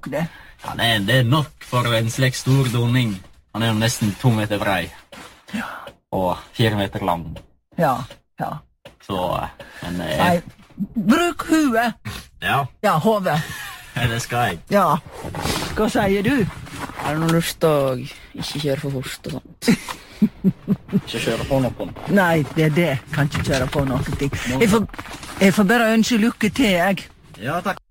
nok, det. Ja, det nok for en slik stor donning. Han jo nesten 2 meter brei. Ja. Og 4 meter lang. Ja. Så, men... Nei, bruk huet. Ja, Hodet. det skal jeg. Ja. Hva sier du? Har du noe lyst til å ikke kjøre for fort og sånt? Ikke kjøre på noen. Nei, det er det. Kan ikke kjøre på noen ting. Jeg får bare ønske lykke til, jeg. Ja, takk.